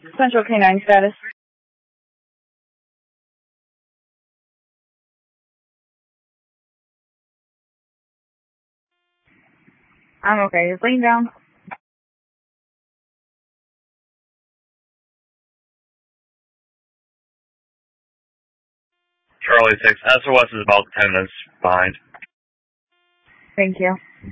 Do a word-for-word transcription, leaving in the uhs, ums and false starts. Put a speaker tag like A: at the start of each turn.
A: Central K nine status. I'm okay. Just laying down.
B: Charlie six, S O S is about ten minutes behind.
A: Thank you.